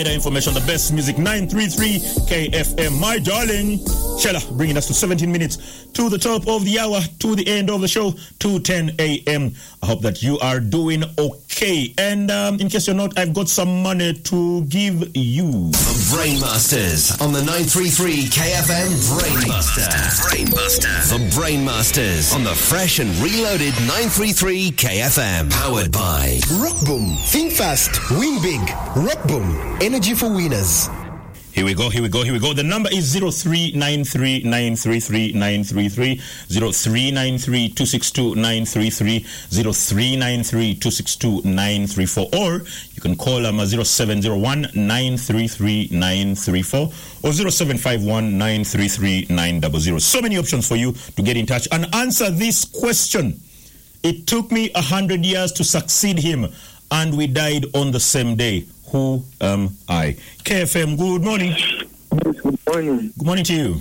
Better information, the best music, 933 KFM. My darling, Shella, bringing us to 17 minutes to the top of the hour, to the end of the show, 2:10 a.m. I hope that you are doing okay. And in case you're not, I've got some money to give you. The Brainmasters on the 933 KFM Brainbuster. The Brainmasters on the fresh and reloaded 933 KFM. Powered by Rockboom. Think fast, win big. Rockboom. Energy for winners. Here we go. The number is 0393933933, 0393262933, 0393262934, or you can call 0701933934 or 0751933900. So many options for you to get in touch and answer this question. It took me 100 years to succeed him, and we died on the same day. Who am I? KFM, good morning. Good morning. Good morning to you.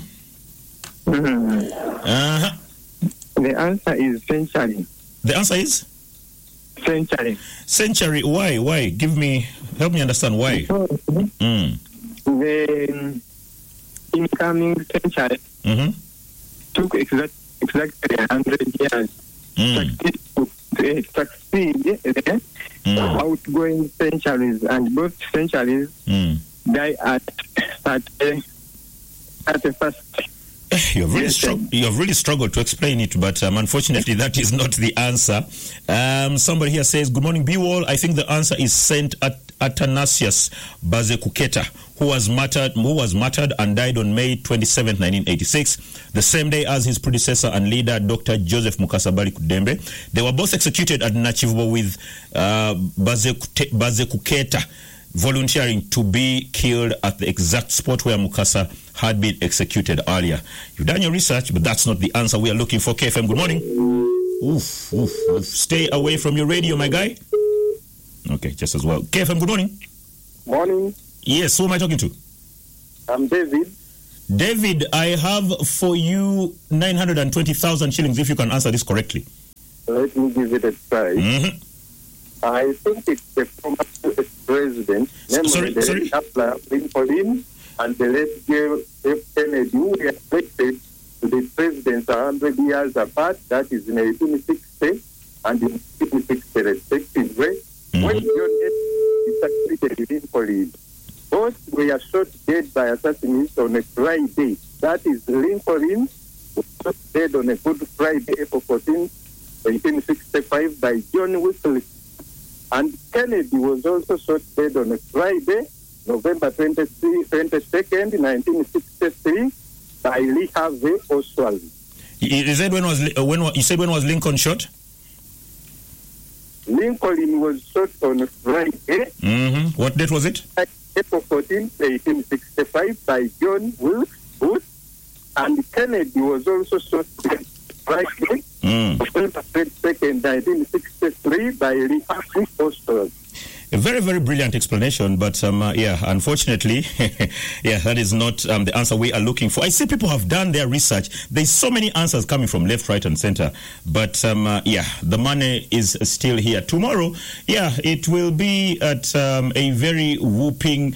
The answer is century. The answer is? Century. Century. Why? Help me understand why. The incoming century took exactly 100 years to succeed outgoing centuries, and both centuries die at the first. You've really struggled to explain it, but unfortunately that is not the answer. Somebody here says, good morning, B-Wall. I think the answer is Saint Athanasius Bazekuketa, who was martyred and died on May 27, 1986, the same day as his predecessor and leader, Dr. Joseph Mukasa Bali Kudembe. They were both executed at Nachivubo, with Bazekuketa volunteering to be killed at the exact spot where Mukasa had been executed earlier. You've done your research, but that's not the answer we are looking for. KFM, good morning. Oof. Stay away from your radio, my guy. Okay, just as well. KFM, good morning. Morning. Yes, who am I talking to? I'm David. David, I have for you 920,000 shillings if you can answer this correctly. Let me give it a try. I think it's the former president, namely the late Lincoln and the late F. Kennedy, who were elected to the presidency 100 years apart, that is in 1860 and in 1860 respectively, when John F. succeeded Lincoln. Both were shot dead by assassins on a Friday. That is, Lincoln was shot dead on a Good Friday, April 14, 1865, by John Wycliffe. And Kennedy was also shot dead on a Friday, November 22nd, 1963, by Lee Harvey Oswald. You said when was Lincoln shot? Lincoln was shot on a Friday. What date was it? April 14, 1865, by John Wilkes, and Kennedy was also shot Friday, November 22nd, 1963, by Lee Harvey Oswald. A very, very brilliant explanation, but unfortunately, that is not the answer we are looking for. I see people have done their research. There's so many answers coming from left, right, and center, but the money is still here. Tomorrow, it will be at a very whooping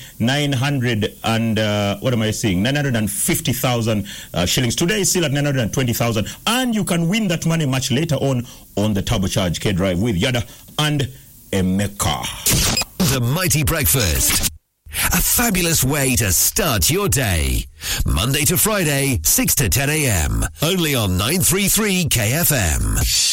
950,000 shillings. Today is still at 920,000, and you can win that money much later on the Turbocharge K Drive with Yada and Emeka. The Mighty Breakfast. A fabulous way to start your day. Monday to Friday, 6 to 10 a.m. Only on 933 KFM.